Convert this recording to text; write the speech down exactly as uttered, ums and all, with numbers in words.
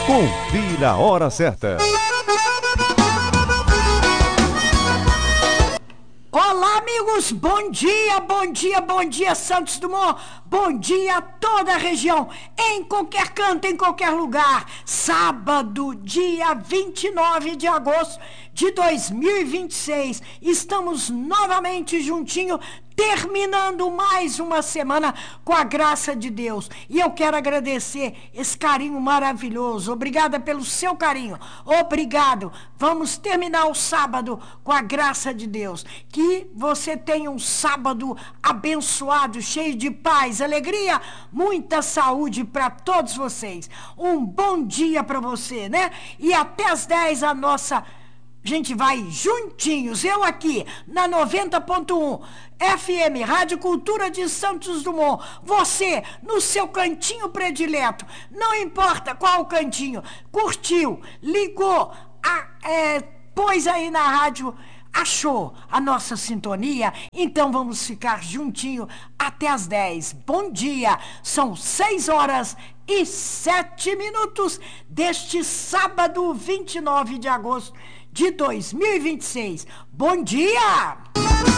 Confira a hora certa. Olá, amigos, bom dia, bom dia, bom dia, Santos Dumont, bom dia a toda a região, em qualquer canto, em qualquer lugar. Sábado, dia vinte e nove de agosto de dois mil e vinte e seis, estamos novamente juntinho, terminando mais uma semana com a graça de Deus. E eu quero agradecer esse carinho maravilhoso. Obrigada pelo seu carinho. Obrigado. Vamos terminar o sábado com a graça de Deus. Que você tenha um sábado abençoado, cheio de paz, alegria, muita saúde para todos vocês. Um bom dia para você, né? E até às dez a nossa... A gente vai juntinhos, eu aqui, na noventa ponto um, F M, Rádio Cultura de Santos Dumont. Você, no seu cantinho predileto, não importa qual cantinho, curtiu, ligou, a, é, pôs aí na rádio, achou a nossa sintonia, então vamos ficar juntinho até as dez. Bom dia, são seis horas e sete minutos deste sábado vinte e nove de agosto de dois mil e vinte e seis. Bom dia!